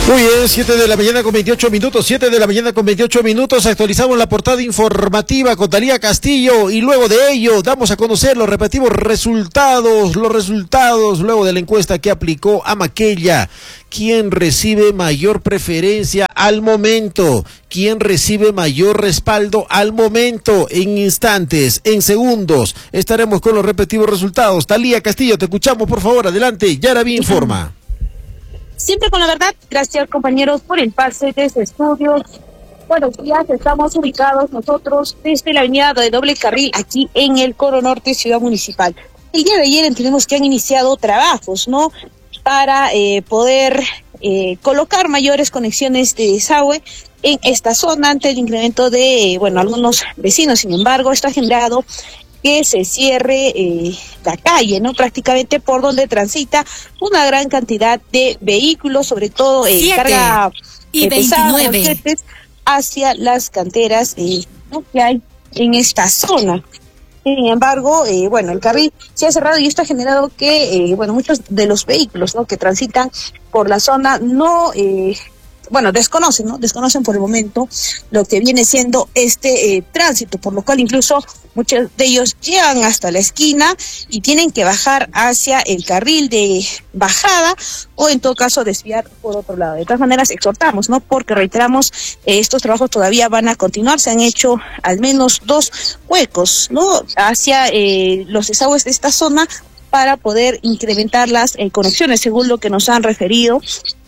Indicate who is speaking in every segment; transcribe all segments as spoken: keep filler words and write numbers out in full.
Speaker 1: Muy bien, siete de la mañana con veintiocho minutos, siete de la mañana con veintiocho minutos, actualizamos la portada informativa con Talía Castillo y luego de ello damos a conocer los respectivos resultados, los resultados luego de la encuesta que aplicó Amaquella. ¿Quién recibe mayor preferencia al momento? ¿Quién recibe mayor respaldo al momento? En instantes, en segundos, estaremos con los respectivos resultados. Talía Castillo, te escuchamos, por favor, adelante, Yaraví informa.
Speaker 2: Siempre con la verdad, gracias compañeros por el pase desde estudios. Buenos días, estamos ubicados nosotros desde la avenida de doble carril aquí en el Coro Norte, Ciudad Municipal. El día de ayer entendemos que han iniciado trabajos, ¿no? Para eh, poder eh, colocar mayores conexiones de desagüe en esta zona ante el incremento de, bueno, algunos vecinos. Sin embargo, esto ha generado que se cierre eh, la calle, ¿no? Prácticamente por donde transita una gran cantidad de vehículos, sobre todo eh, carga
Speaker 3: y
Speaker 2: eh,
Speaker 3: veintinueve
Speaker 2: pesada, hacia las canteras eh, ¿no? que hay en esta zona. Sin embargo, eh, bueno, el carril se ha cerrado y esto ha generado que, eh, bueno, muchos de los vehículos, ¿no? que transitan por la zona no... Eh, bueno, desconocen, ¿no? Desconocen por el momento lo que viene siendo este eh, tránsito, por lo cual incluso muchos de ellos llegan hasta la esquina y tienen que bajar hacia el carril de bajada o en todo caso desviar por otro lado. De todas maneras exhortamos, ¿no? Porque reiteramos, eh, estos trabajos todavía van a continuar, se han hecho al menos dos huecos, ¿no? Hacia eh, los desagües de esta zona para poder incrementar las eh, conexiones, según lo que nos han referido,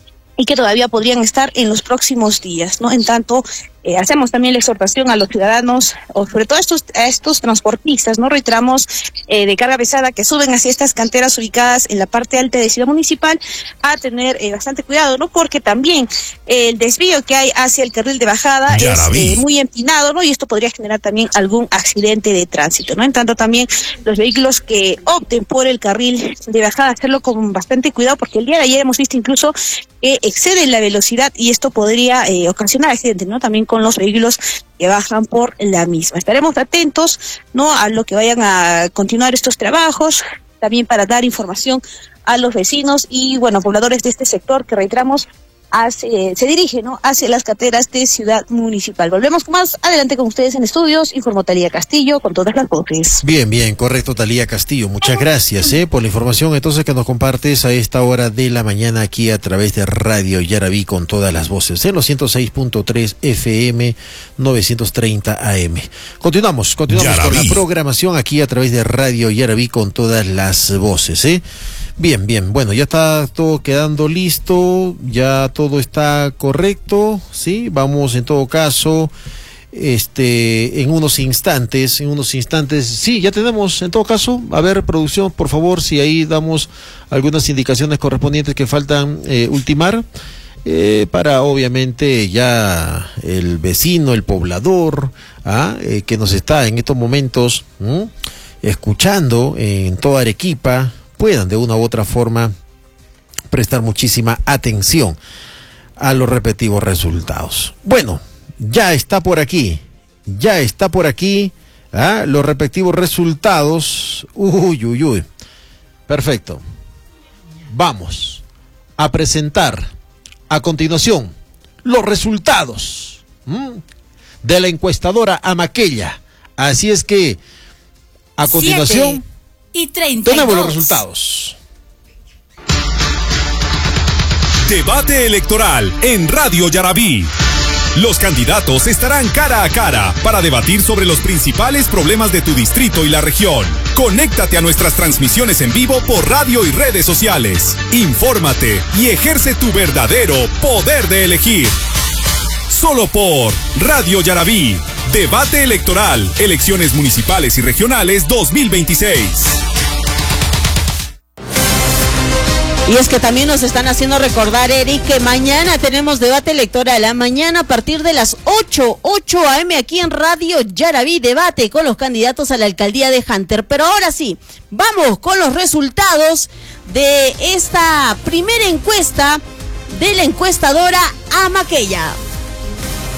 Speaker 2: y que todavía podrían estar en los próximos días, ¿no? En tanto, eh, hacemos también la exhortación a los ciudadanos, o sobre todo a estos, a estos transportistas, ¿no? Reiteramos, eh, de carga pesada que suben hacia estas canteras ubicadas en la parte alta de Ciudad Municipal, a tener eh, bastante cuidado, ¿no? Porque también eh, el desvío que hay hacia el carril de bajada es eh, muy empinado, ¿no? Y esto podría generar también algún accidente de tránsito, ¿no? En tanto, también los vehículos que opten por el carril de bajada, hacerlo con bastante cuidado, porque el día de ayer hemos visto incluso que exceden la velocidad y esto podría eh, ocasionar accidentes, ¿no? También con los vehículos que bajan por la misma. Estaremos atentos, ¿no? A lo que vayan a continuar estos trabajos, también para dar información a los vecinos y, bueno, pobladores de este sector que reiteramos hace, se dirige, ¿no? hacia las canteras de Ciudad Municipal. Volvemos con más adelante con ustedes en estudios. Informó Talía Castillo con todas las voces.
Speaker 1: Bien, bien, correcto, Talía Castillo. Muchas gracias eh, por la información entonces que nos compartes a esta hora de la mañana aquí a través de Radio Yaraví con todas las voces en los ciento seis punto tres F M, novecientos treinta A M. Continuamos, continuamos Yaraví. Con la programación aquí a través de Radio Yaraví con todas las voces, ¿eh? Bien, bien, bueno, ya está todo quedando listo, ya todo está correcto, ¿sí? Vamos en todo caso, este, en unos instantes, en unos instantes, sí, ya tenemos en todo caso, a ver, producción, por favor, si ahí damos algunas indicaciones correspondientes que faltan eh, ultimar, eh, para obviamente ya el vecino, el poblador, ¿ah? eh, que nos está en estos momentos ¿m? escuchando en toda Arequipa, puedan de una u otra forma prestar muchísima atención a los respectivos resultados. Bueno, ya está por aquí, ya está por aquí ¿ah? los respectivos resultados. Uy, uy, uy. Perfecto. Vamos a presentar a continuación los resultados ¿m? de la encuestadora Amaquella. Así es que, a continuación...
Speaker 3: Siete. Y treinta y dos.
Speaker 1: Tenemos los resultados.
Speaker 4: Debate electoral en Radio Yaraví. Los candidatos estarán cara a cara para debatir sobre los principales problemas de tu distrito y la región. Conéctate a nuestras transmisiones en vivo por radio y redes sociales. Infórmate y ejerce tu verdadero poder de elegir. Solo por Radio Yaraví. Debate electoral, elecciones municipales y regionales dos mil veintiséis.
Speaker 5: Y es que también nos están haciendo recordar, Eric, que mañana tenemos debate electoral. A mañana a partir de las ocho, ocho A M aquí en Radio Yaraví, debate con los candidatos a la alcaldía de Hunter. Pero ahora sí, vamos con los resultados de esta primera encuesta de la encuestadora Amaquella.